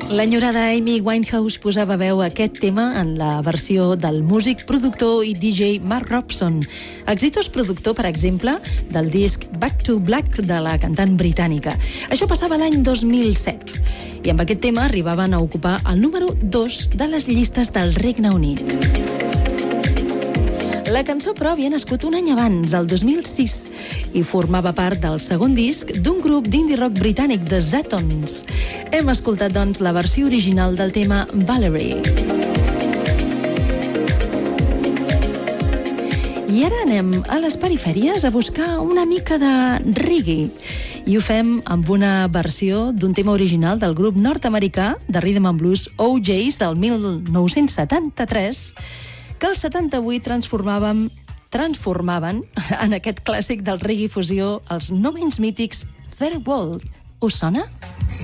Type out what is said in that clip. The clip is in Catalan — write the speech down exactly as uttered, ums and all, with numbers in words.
L'enyorada Amy Winehouse posava veu a aquest tema en la versió del músic, productor i D J Mark Robson, exitós productor, per exemple, del disc Back to Black de la cantant britànica. Això passava l'any dos mil set, i amb aquest tema arribaven a ocupar el número dos de les llistes del Regne Unit. La cançó, però, havia nascut un any abans, el dos mil sis, i formava part del segon disc d'un grup d'indie rock britànic, The Zetons. Hem escoltat, doncs, la versió original del tema Valerie. I ara anem a les perifèries a buscar una mica de reggae. I ho fem amb una versió d'un tema original del grup nord-americà de rhythm and blues O Js del mil nou-cents setanta-tres, que el setanta-vuit transformàvem, transformaven en aquest clàssic del reggae fusió els no menys mítics Third World. Us sona?